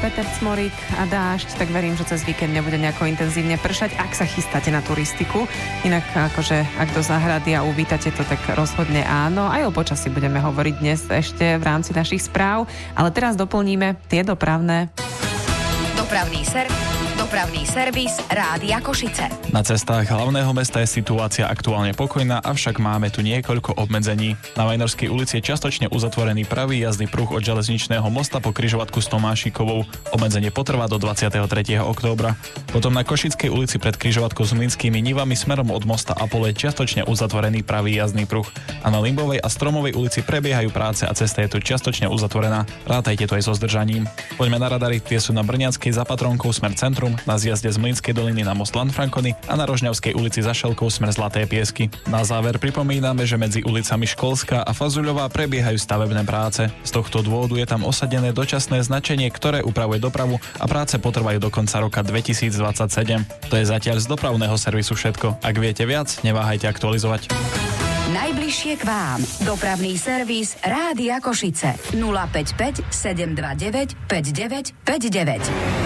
Peter Cmorík a dážď, tak verím, že cez víkend nebude nejako intenzívne pršať, ak sa chystáte na turistiku. Inak akože, ak do záhrady a uvítate to, tak rozhodne áno. Aj o počasí budeme hovoriť dnes ešte v rámci našich správ, ale teraz doplníme tie dopravné. Dopravný servis Rádia Košice. Na cestách hlavného mesta je situácia aktuálne pokojná, avšak máme tu niekoľko obmedzení. Na Vajnorskej ulici je čiastočne uzatvorený pravý jazdný pruh od železničného mosta po križovatku s Tomášikovou. Obmedzenie potrvá do 23. októbra. Potom na Košickej ulici pred križovatkou s Mlynskými nivami smerom od mosta Apole je čiastočne uzatvorený pravý jazdný pruh. A na Limbovej a Stromovej ulici prebiehajú práce a cesta je tu čiastočne uzatvorená. Rátajte to aj so zdržaním. Poďme na radary, tie sú na Brňanskej za Patronkou smer centrum, na zjazde z Mlynskej doliny na most Lanfrankony a na Rožňavskej ulici za Šelkou smer Zlaté Piesky. Na záver pripomíname, že medzi ulicami Školská a Fazuľová prebiehajú stavebné práce. Z tohto dôvodu je tam osadené dočasné značenie, ktoré upravuje dopravu a práce potrvajú do konca roka 2027. To je zatiaľ z dopravného servisu všetko. Ak viete viac, neváhajte aktualizovať. Najbližšie k vám. Dopravný servis Rádia Košice. 055 729 5959.